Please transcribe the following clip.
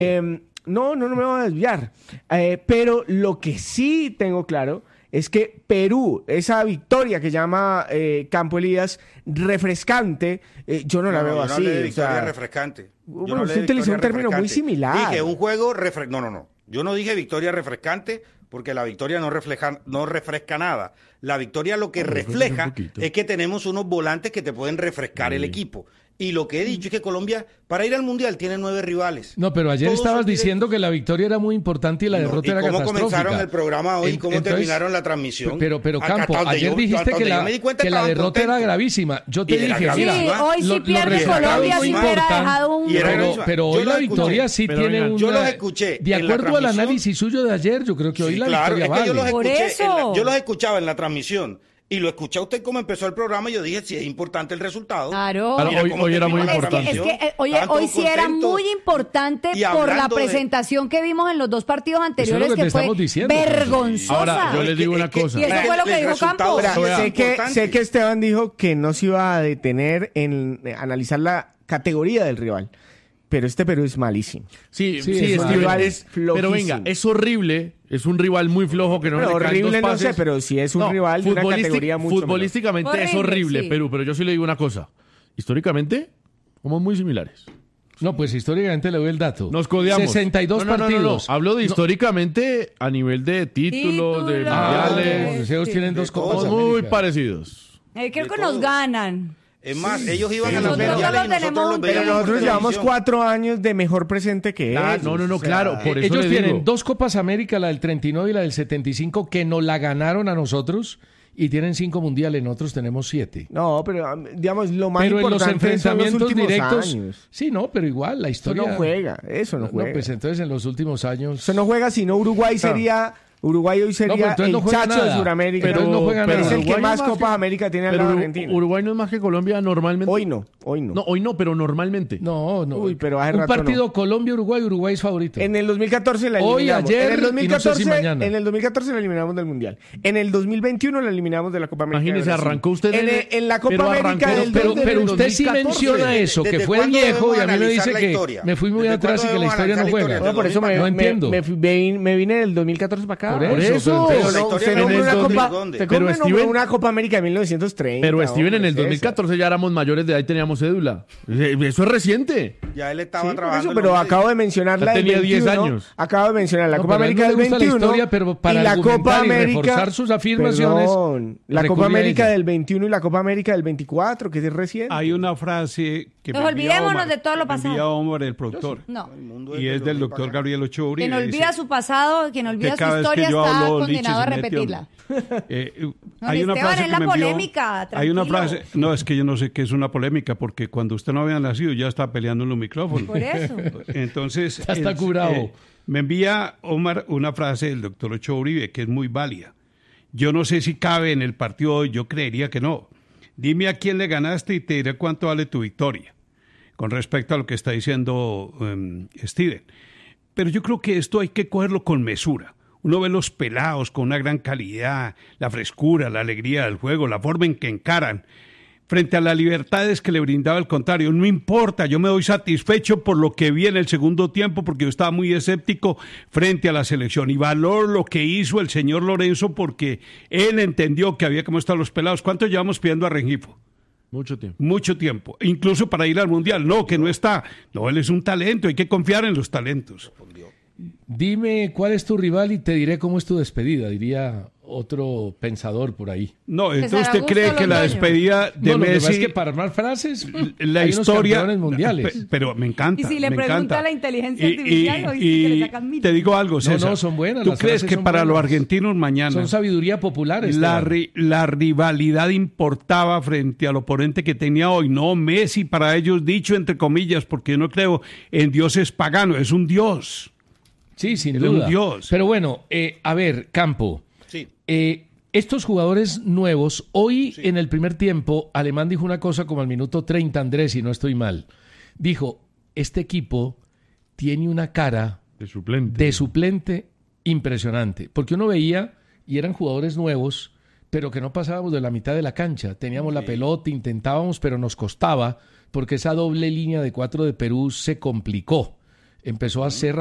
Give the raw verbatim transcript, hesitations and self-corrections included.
Eh, no, no, no me voy a desviar. Eh, pero lo que sí tengo claro es que Perú, esa victoria que llama eh, Campo Elías refrescante, eh, yo no, no la veo yo así. No hablé de victoria o sea, refrescante. Yo bueno, no usted utilizó un término muy similar. Dije un juego refrescante. No, no, no. Yo no dije victoria refrescante porque la victoria no refleja, no refresca nada. La victoria lo que no, refleja es que tenemos unos volantes que te pueden refrescar sí. el equipo. Y lo que he dicho es que Colombia, para ir al Mundial, tiene nueve rivales. No, pero ayer Todos estabas diciendo que la victoria era muy importante y la derrota no, ¿y era cómo catastrófica? ¿Cómo comenzaron el programa hoy? En, ¿Cómo entonces, terminaron la transmisión? Pero, pero Campo, ayer yo, dijiste que la, que la derrota contento. era gravísima. Yo te dije, mira, sí, hoy si pierde Colombia si hubiera dejado un... Pero, pero hoy la victoria sí pero, tiene una... Yo los escuché. De acuerdo al análisis suyo de ayer, yo creo que hoy sí, la claro, victoria es que vale. Yo los, Por escuché eso. la, yo los escuchaba en la transmisión. Y lo escuché a usted cómo empezó el programa y yo dije, si es importante el resultado. Claro. Claro, hoy, hoy era muy importante. Es que, es que eh, oye, hoy sí era muy importante por la presentación de... que vimos en los dos partidos anteriores, que, que fue diciendo, vergonzosa. Ahora, yo les digo una cosa. Y eso fue lo que dijo Campos. Sé que, sé que Esteban dijo que no se iba a detener en analizar la categoría del rival. Pero este Perú es malísimo. Sí, sí, sí es este rival es flojísimo. Pero venga, es horrible, es un rival muy flojo que no pero le caen horrible dos pases. No sé, pero sí es un no, rival de una categoría mucho futbolísticamente horrible, es horrible, sí. Perú, pero yo sí le digo una cosa. Históricamente, somos muy similares. No, pues históricamente le doy el dato. Nos codeamos. sesenta y dos no, no, partidos. No, no, no. Hablo de históricamente a nivel de títulos, de mundiales. Ellos sí. tienen dos copas. Somos muy parecidos. Eh, creo que nos ganan. Es más, ellos iban sí, a los mundiales y nosotros los Pero veíamos nosotros llevamos cuatro años de mejor presente que nah, ellos. No, no, no, o sea, claro. Por eso ellos tienen digo. dos Copas América, la del treinta y nueve y la del setenta y cinco, que nos la ganaron a nosotros. Y tienen cinco mundiales, nosotros tenemos siete. No, pero digamos, lo más pero importante en los enfrentamientos son los últimos directos, años. Sí, no, pero igual la historia... Eso no juega, eso no juega. No, pues entonces en los últimos años... Eso no juega, sino Uruguay sería... Uruguay hoy sería no, el no chacho nada. de Sudamérica. Pero, no juega pero nada. es el que Uruguay más no Copas que, América tiene al pero lado de Argentina. Uruguay no es más que Colombia normalmente. Hoy no, hoy no. No, hoy no, pero normalmente. No, no. Uy, pero hace un rato partido no. Colombia-Uruguay, Uruguay es favorito. En el dos mil catorce la eliminamos. Hoy, ayer, en el dos mil catorce, y no sé si mañana. En el dos mil catorce la eliminamos del Mundial. En el dos mil veintiuno la eliminamos de la Copa América. Imagínese, arrancó usted en, el, en la Copa pero América arrancó, del Pero, del pero usted sí menciona eso, que fue viejo, y a mí me dice que me fui muy atrás y que la historia no juega. No, por eso me, no me, entiendo. Me, me, me vine del dos mil catorce para acá. Por eso. Pero no, usted no una Copa, te pero Steven, una Copa América de mil novecientos treinta. Pero Steven, en el dos mil César. catorce ya éramos mayores de edad y teníamos cédula. Eso es reciente. Ya él estaba Sí, trabajando. eso, pero acabo de mencionar Ya la del tenía diez veintiuno, años. Acabo de mencionar la No, Copa pero a él América no le del gusta la veintiuno historia, pero para y la argumentar Copa y América, reforzar sus afirmaciones, perdón, la Copa recurría a América ella. del veintiuno y la Copa América del veinticuatro, que es reciente. Hay una frase que Nos me envía olvidémonos Omar, de todo lo me envía pasado. Omar, el productor. No. Y es del doctor Gabriel Ochoa Uribe. Quien olvida dice su pasado, quien olvida que su cada vez que historia yo está hablo, condenado a Lichi se mete, repetirla. Eh, No, hay una Esteban, frase es que la me envió, polémica, hay una tranquilo. frase, no, es que yo no sé qué es una polémica, porque cuando usted no había nacido ya está peleando en los micrófonos. Por eso. Entonces, Ya está es- curado. eh, me envía Omar una frase del doctor Ochoa Uribe que es muy válida. Yo no sé si cabe en el partido hoy, yo creería que no. Dime a quién le ganaste y te diré cuánto vale tu victoria, con respecto a lo que está diciendo um, Steven. Pero yo creo que esto hay que cogerlo con mesura. Uno ve los pelados con una gran calidad, la frescura, la alegría del juego, la forma en que encaran, frente a las libertades que le brindaba el contrario. No importa, yo me doy satisfecho por lo que vi en el segundo tiempo, porque yo estaba muy escéptico frente a la selección. Y valoro lo que hizo el señor Lorenzo, porque él entendió que había que mostrar a los pelados. ¿Cuánto llevamos pidiendo a Rengifo? Mucho tiempo. Mucho tiempo, incluso para ir al Mundial. No, que no está. No, él es un talento, hay que confiar en los talentos. Dime cuál es tu rival y te diré cómo es tu despedida, diría otro pensador por ahí. No, entonces César usted Augusto cree que la Londoño. despedida de No, lo que pasa Messi, es que para armar frases la hay unos historia, campeones mundiales. pe- pero me encanta. Y si le me pregunta encanta. a la inteligencia Y- artificial, y- ¿oíste que le y sacan mil? te digo algo, No, César. no, son buenas, ¿Tú las crees frases que son para los buenas. argentinos mañana Son sabiduría popular. la, Esteban. ri- la rivalidad importaba frente al oponente que tenía hoy? No, Messi para ellos, dicho entre comillas, porque yo no creo en dioses paganos, es un dios. Sí, sin Es un duda. dios. Pero bueno, eh, a ver, Campo. Sí. Eh, estos jugadores nuevos, hoy en el primer tiempo, Alemán dijo una cosa como al minuto treinta, Andrés, si no estoy mal. Dijo, este equipo tiene una cara De suplente. de suplente impresionante. Porque uno veía, y eran jugadores nuevos, pero que no pasábamos de la mitad de la cancha. Teníamos la pelota, intentábamos, pero nos costaba, porque esa doble línea de cuatro de Perú se complicó. empezó a hacer